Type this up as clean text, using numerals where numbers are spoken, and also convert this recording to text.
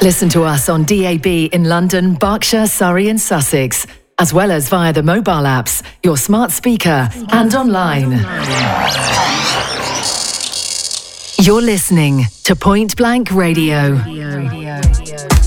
Listen to us on DAB in London, Berkshire, Surrey and Sussex, as well as via the mobile apps, your smart speaker and online. You're listening to Point Blank Radio.